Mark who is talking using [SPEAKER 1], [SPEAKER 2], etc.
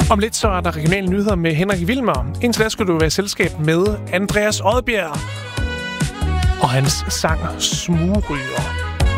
[SPEAKER 1] Om lidt så er der regionale nyheder med Henrik Wilmer. Indtil da skal du være i selskab med Andreas Odbjerg og hans sang Smugryger.